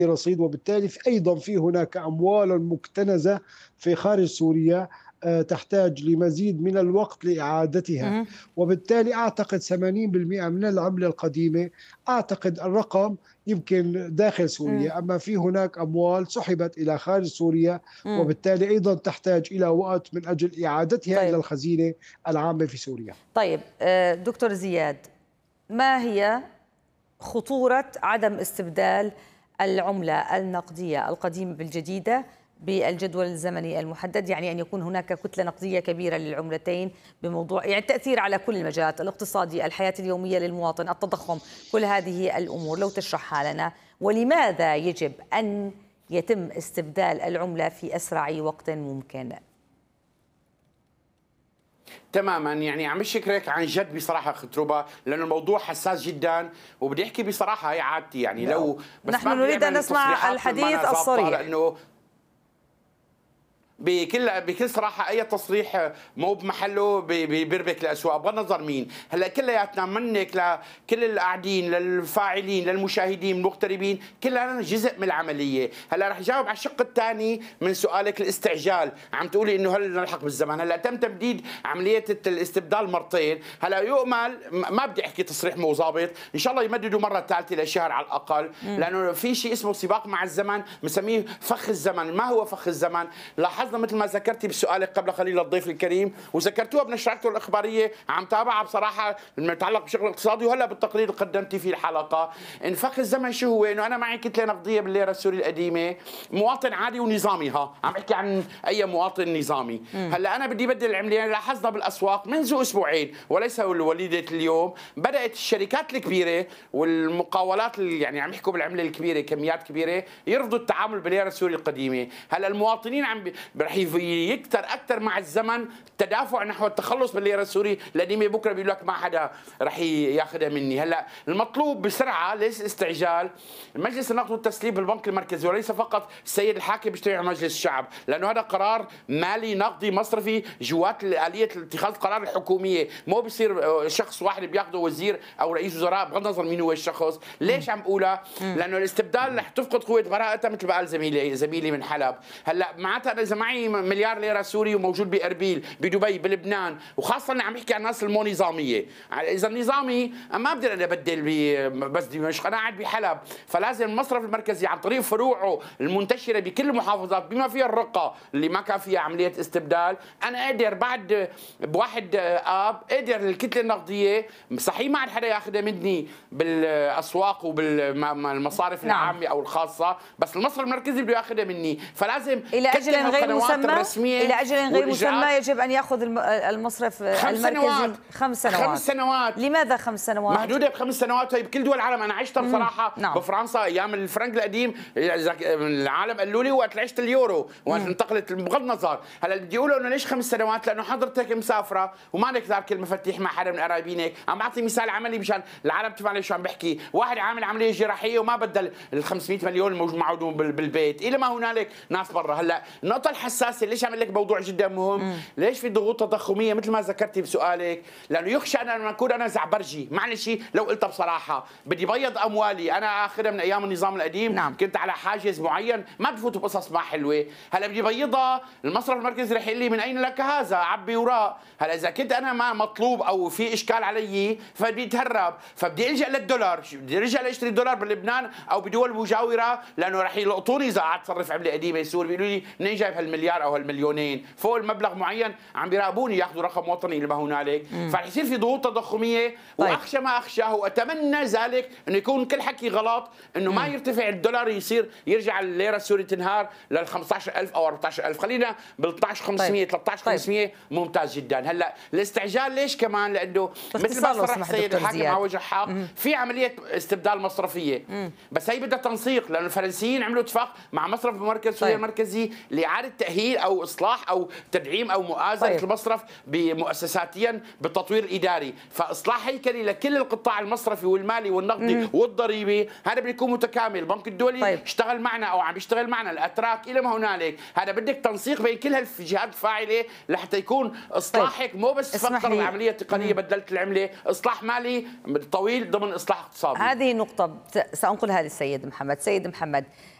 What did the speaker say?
رصيد، وبالتالي أيضا في هناك أموال مكتنزة في خارج سوريا تحتاج لمزيد من الوقت لإعادتها. اهم. وبالتالي أعتقد 80% من العملة القديمة، أعتقد الرقم يمكن داخل إمم. سوريا، أما في هناك أموال سحبت إلى خارج سوريا، إمم. وبالتالي أيضا تحتاج إلى وقت من أجل إعادتها إلى طيب. الخزينة العامة في سوريا. طيب دكتور زياد، ما هي خطورة عدم استبدال العملة النقدية القديمة بالجديدة بالجدول الزمني المحدد؟ يعني أن يكون هناك كتلة نقدية كبيرة للعملتين، بموضوع يعني التأثير على كل المجالات، الاقتصادي، الحياة اليومية للمواطن، التضخم، كل هذه الأمور لو تشرحها لنا. ولماذا يجب أن يتم استبدال العملة في أسرع وقت ممكن؟ تماما، يعني عم بشكرك عن جد بصراحه اخت ربا، لانه الموضوع حساس جدا، وبدي احكي بصراحه هي عادتي، يعني لو بس نحن ما بدي نريد أن أعمل نسمع تصريحات الحديث ما ظابطة، الصريح. لانه بكل صراحه اي تصريح مو بمحله بيربك الاسواق بغض النظر مين. هلا كلياتنا منك لكل القاعدين للفاعلين للمشاهدين المغتربين كلنا جزء من العمليه. هلا رح جاوب على الشق الثاني من سؤالك، الاستعجال. عم تقولي انه هل نلحق بالزمن؟ هلا تم تمديد عمليه الاستبدال مرتين، هلا يؤمل ما بدي احكي تصريح مو ظابط، ان شاء الله يمددوا مره ثالثه لشهر على الاقل، لانه في شيء اسمه سباق مع الزمن بنسميه فخ الزمن. ما هو فخ الزمن؟ لاحظنا مثل ما ذكرتي بسؤالك قبل قليل الضيف الكريم، وذكرتوها بنشرته الاخباريه، عم تابعها بصراحه المتعلق بشغل الاقتصادي، وهلا بالتقرير اللي قدمتي فيه الحلقه. ان فخ الزمن شو هو؟ انه انا معي كتله نقديه بالليره السوري القديمه، مواطن عادي ونظامي، عم بحكي عن اي مواطن نظامي. هلا انا بدي بدل العمليه. لاحظنا بالاسواق منذ اسبوعين وليس وليده اليوم، بدات الشركات الكبيره والمقاولات يعني عم يحكوا بالعمله الكبيره كميات كبيره يرفضوا التعامل بالليره السوري القديمه. هلا المواطنين رح يكتر اكثر مع الزمن التدافع نحو التخلص بالليره السوري القديمه. بكره بيقول لك ما حدا رح ياخذها مني. هلا المطلوب بسرعه، ليس استعجال. مجلس النقد والتسليم بالبنك المركزي وليس فقط السيد الحاكم بيشتري على مجلس الشعب، لانه هذا قرار مالي نقدي مصرفي جوات اليه اتخاذ القرار الحكوميه، مو بصير شخص واحد بياخذه وزير او رئيس وزراء بغض النظر مين هو الشخص. ليش عم بقولها؟ لانه الاستبدال رح تفقد قوه براءتها مثل ما قال زميلي من حلب. هلا معناتها اذا معي مليار ليره سوري وموجود باربيل بدبي بلبنان، وخاصه انا عم بحكي عن الناس المو نظاميه، اذا النظامي ما بقدر انا ابدل بس دمشق، انا قاعد بحلب، فلازم المصرف المركزي عن طريق فروعه المنتشره بكل المحافظات بما فيها الرقه اللي ما كان فيها عمليه استبدال، انا قادر بعد بواحد اب قادر الكتله النقديه صحيح ما عاد حدا ياخذها مني بالاسواق وبالمصارف العامه او الخاصه، بس المصرف المركزي بده ياخذها مني، فلازم الى اجل غير مسمى، الى اجل غير مسمى يجب ان ياخذ المصرف المركزي 5 سنوات. 5 سنوات. لماذا 5 سنوات؟ محدوده ب5 سنوات، وهي بكل دول العالم. انا عشتها بصراحه بفرنسا ايام الفرنك القديم، العالم قالوا لي وقت عشت اليورو وانتقلت بغض النظر. هلا بدي اقول انه ليش 5 سنوات؟ لانه حضرتك مسافره ومالك ذاك المفاتيح مع حدا من قرايبينك. عم بعطي مثال عملي مشان العالم تفهم شو عم بحكي. واحد عامل عمليه جراحيه وما بدل ال 500 مليون الموجود معه بالبيت، الى ما هنالك ناس برا. هلا النقطه الحساسه ليش عم لك موضوع جدا مهم، ليش في ضغوط تضخميه مثل ما ذكرتي بسؤالك؟ لانه يخشى ان لما اكون انا زعبرجي، معلش لو قلتها بصراحه بدي بيض اموالي انا اخذها من ايام النظام القديم. كنت على حاجز معين ما بفوت بقصص ما حلوه، هلا بدي بيضها. المصرف المركزي رح يقول لي من اين لك هذا؟ عبي وراء. هلا اذا كنت انا ما مطلوب او في اشكال علي فبدي اتهرب، فبدي الجا للدولار، بدي ارجع لاشتري دولار بلبنان او بدول مجاوره، لانه رح يلقطوني اذا قعدت اصرف عمله قديمه سوري، بيقولوا لي منين جايب هالمليار او هالمليونين؟ فوق المبلغ معين عم بيراقبوني ياخذوا رقم وطني اللي ما هنالك، فرح يصير في ضغوط تضخميه. واخشى ما اخشاه واتمنى ذلك انه يكون كل حكي غلط، انه ما يرتفع الدولار يصير يرجع الليره السوري تنهار لل 15000 او 14000، خلينا بال 12500 13500 ممتاز جدا. هلا الاستعجال ليش كمان؟ لانه مثل ما صرح السيد الحاكم على وجه الحق في عمليه استبدال مصرفيه، بس هي بدها تنسيق، لانه الفرنسيين عملوا اتفاق مع مصرف المركز السوري المركزي لاعاده تاهيل او اصلاح او تدعيم او مؤازره طيب. المصرف مؤسساتيا بالتطوير الاداري، فاصلاح هيكلي لكل القطاع المصرفي والمالي والنقدي والضريبي هذا بيكون متكامل. البنك الدولي طيب. اشتغل معنا او عم يشتغل معنا، الاتراك الى ما هنالك، هذا بدك تنسيق بين كل هالجهات الفاعله لحتى يكون اصلاحك مو بس فقط العمليه التقنيه بدلت العمله، اصلاح مالي طويل ضمن اصلاح اقتصادي. هذه نقطه سانقلها للسيد محمد. سيد محمد،